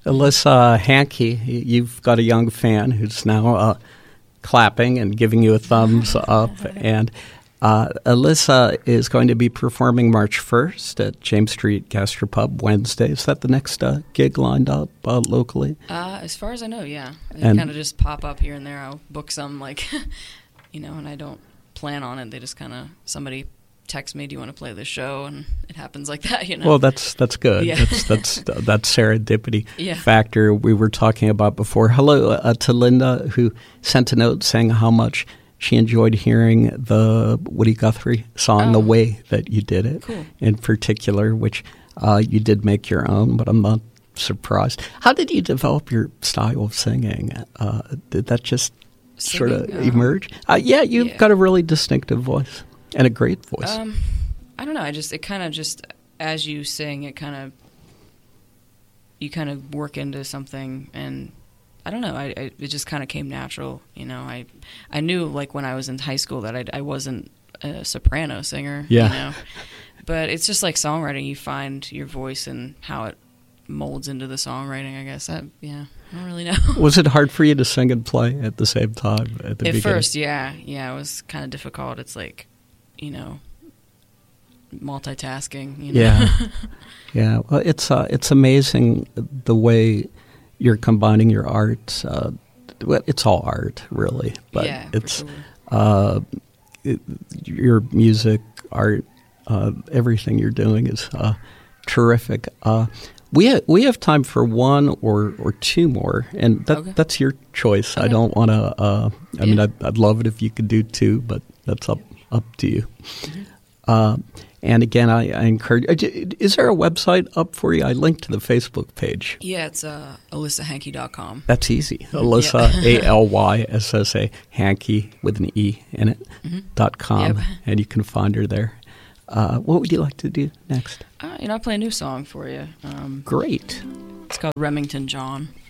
Alyssa Hankey, you've got a young fan who's now clapping and giving you a thumbs up. And Alyssa is going to be performing March 1st at James Street Gastropub Wednesday. Is that the next gig lined up locally? As far as I know, yeah. They kind of just pop up here and there. I'll book some, and I don't plan on it. They just kind of, somebody text me, do you want to play this show? And it happens like that, Well, that's good. Yeah. That's serendipity yeah. factor we were talking about before. Hello to Linda, who sent a note saying how much she enjoyed hearing the Woody Guthrie song, The Way That You Did It, cool. In particular, which you did make your own, but I'm not surprised. How did you develop your style of singing? Did that just sort of emerge? You've got a really distinctive voice. And a great voice. I don't know. It kind of just, as you sing, you kind of work into something, and I don't know. It just kind of came natural. I knew when I was in high school that I wasn't a soprano singer. Yeah. But it's just like songwriting. You find your voice and how it molds into the songwriting. I guess. I don't really know. Was it hard for you to sing and play at the same time at the beginning? At first, yeah, it was kind of difficult. It's like, multitasking. Yeah. Well, it's amazing the way you're combining your art. It's all art, really, but it's your music, art, everything you're doing is terrific. We have time for one or two more, and that's your choice. Okay. I don't want to. I'd love it if you could do two, but that's up to you. Mm-hmm. And again, I encourage. Is there a website up for you? I linked to the Facebook page. Yeah, it's alyssahankey.com. That's easy. Alyssa, ALYSSA, Hankey with an E in it, .com, yep. And you can find her there. What would you like to do next? I play a new song for you. Great. It's called Remington John.